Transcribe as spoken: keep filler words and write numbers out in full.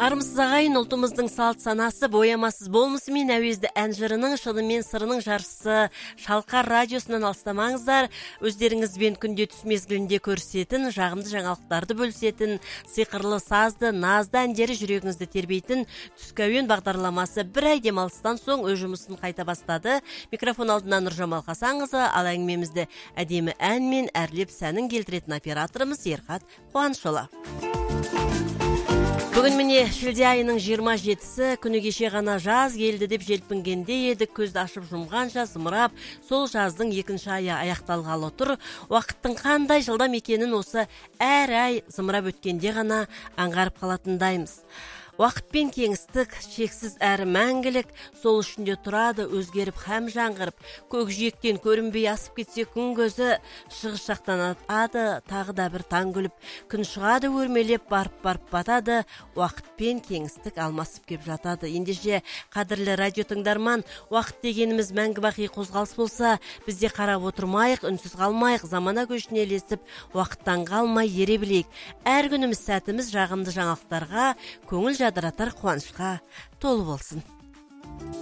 Армысыз ағайын, ұлтымыздың салт санасы боямасыз болмысы мен әуезді ән жырының шынымен сырының жаршысы Шалқар радиосынан алыстамаңыздар. Өздеріңізбен күнде түс мезгілінде көрсететін, жағымды жаңалықтарды бөлісетін, сиқырлы сазды, назды әндері жүрегіңізді тербейтін түскі әуен бағдарламасы бір ай демалыстан соң өз жұмысын қайта бастады. Микрофон алдынан Нұржамал Хасанқызы, ал әңгімемізді әдемі әнмен әрлеп сәнін келтіретін операторымыз Ерхат Қуанышұлы. Бүгін міне шілде айының жиырма жетісі, күні кеше ғана жаз келді деп желпінгенде едік, көзді ашып жұмғанша зымырап, сол жаздың екінші айы аяқталғалы тұр. Уақыттың қандай жылдам екенін осы әр ай зымырап өткенде ғана аңғарып қалатындаймыз. Уақыт пен кеңістік шексіз әрі мәңгілік, сол үшінде тұрады, өзгеріп һәм жаңғырып. Көкжиектен көрінбей асып кетсе күн көзі, шығыс жақтан атады, тағы да бір таң күліп. Күн шығады өрмелеп, барып-барып батады, уақыт пен кеңістік алмасып кеп жатады. Ендеше, қадірлі радио тыңдарман, уақыт дегеніміз мәңгі бақи қозғалыс болса, бізде қарап отырмайық, үнсіз қалмайық, замана көшіне ілесіп, уақыттан қалмай ере білейік. Әр күніміз сәтіміз жағымды жаңалықтарға, көңіл жадыратар қуанышқа толы болсын.